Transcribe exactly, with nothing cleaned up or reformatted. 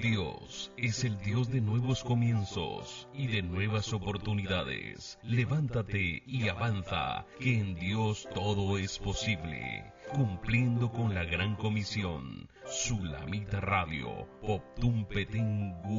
Dios es el Dios de nuevos comienzos y de nuevas oportunidades. Levántate y avanza, que en Dios todo es posible. Cumpliendo con la gran comisión. Sulamita Radio, Poptum Petén